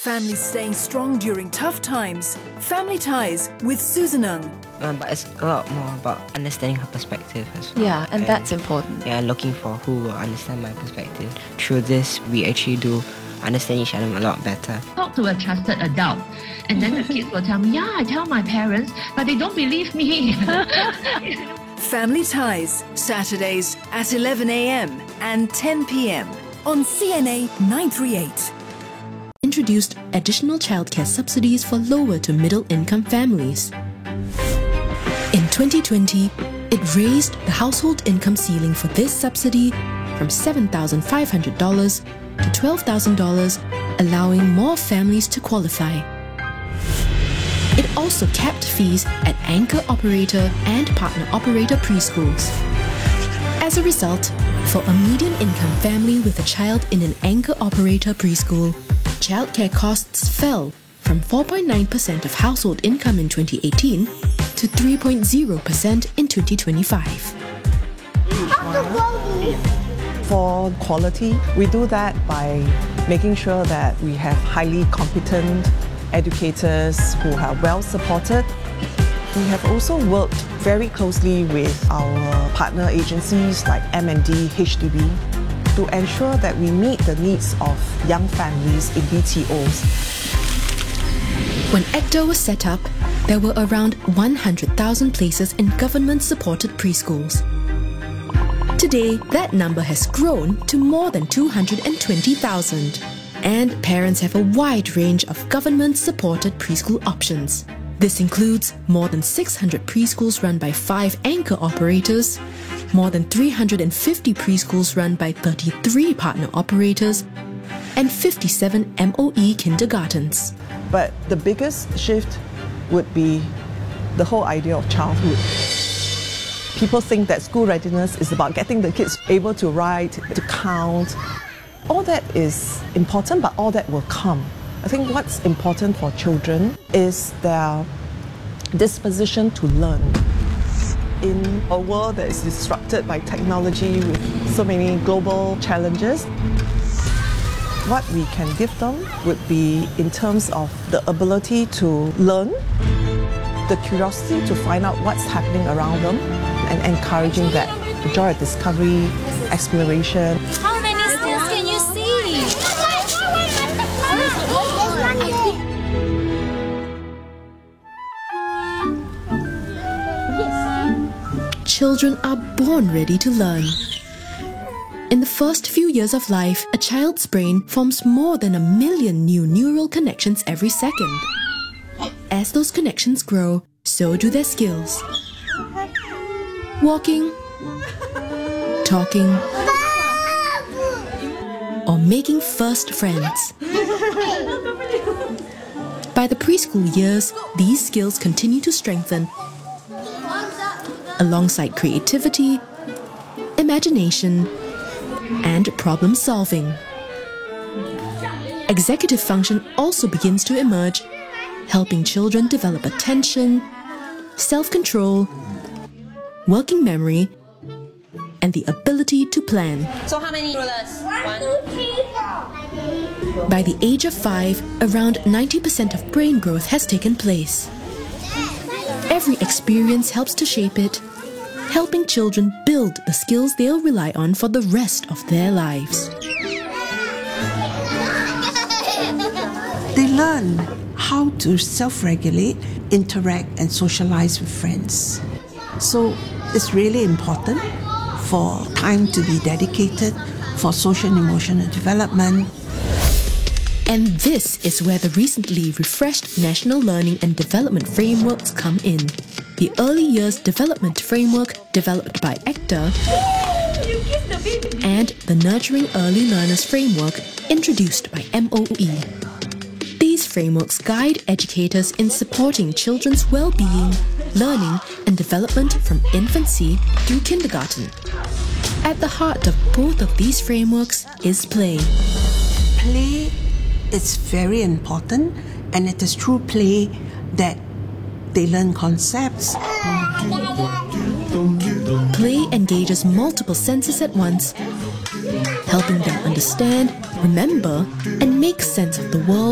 families staying strong during tough times. Family Ties with Susan Ng. But it's a lot more about understanding her perspective as well. Yeah, and that's important. Yeah, looking for who will understand my perspective. Through this, we actually do understand each other a lot better. Talk to a trusted adult, and then the kids will tell me, yeah, I tell my parents, but they don't believe me. Family Ties, Saturdays at 11 a.m. and 10 p.m. on CNA 938. Introduced additional childcare subsidies for lower to middle income families. In 2020, it raised the household income ceiling for this subsidy from $7,500 to $12,000, allowing more families to qualify. It also capped fees at anchor operator and partner operator preschools. As a result, for a median income family with a child in an anchor operator preschool, childcare costs fell from 4.9% of household income in 2018 to 3.0% in 2025. For quality, we do that by making sure that we have highly competent educators who are well supported. We have also worked very closely with our partner agencies like M&D, HDB to ensure that we meet the needs of young families in BTOs. When ECTA was set up, there were around 100,000 places in government-supported preschools. Today, that number has grown to more than 220,000, and parents have a wide range of government-supported preschool options. This includes more than 600 preschools run by 5 anchor operators, more than 350 preschools run by 33 partner operators, and 57 MOE kindergartens. But the biggest shift would be the whole idea of childhood. People think that school readiness is about getting the kids able to write, to count. All that is important, but all that will come. I think what's important for children is their disposition to learn. In a world that is disrupted by technology with so many global challenges, what we can give them would be in terms of the ability to learn, the curiosity to find out what's happening around them, and encouraging that, the joy of discovery, exploration. How many skills can you see? Children are born ready to learn. In the first few years of life, a child's brain forms more than 1 million new neural connections every second. As those connections grow, so do their skills. Walking, talking, or making first friends. By the preschool years, these skills continue to strengthen alongside creativity, imagination, and problem solving. Executive function also begins to emerge, helping children develop attention, self-control, working memory, and the ability to plan. So how many rulers? 1, 2, 3, 4. By the age of 5, around 90% of brain growth has taken place. Every experience helps to shape it, helping children build the skills they'll rely on for the rest of their lives. They learn how to self-regulate, interact and socialize with friends. So it's really important for time to be dedicated for social and emotional development. And this is where the recently refreshed National Learning and Development Frameworks come in. The Early Years Development Framework, developed by ECTA, and the Nurturing Early Learners Framework, introduced by MOE. These frameworks guide educators in supporting children's well-being, learning and development from infancy through kindergarten. At the heart of both of these frameworks is play. Play is very important, and it is through play that they learn concepts. Play engages multiple senses at once, helping them understand, remember, and make sense of the world